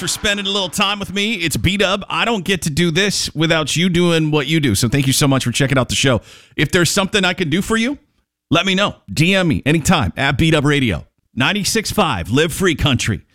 for spending a little time with me. It's B-Dub. I don't get to do this without you doing what you do. So thank you so much for checking out the show. If there's something I can do for you, let me know. DM me anytime at B-Dub Radio. 96.5 Live Free Country.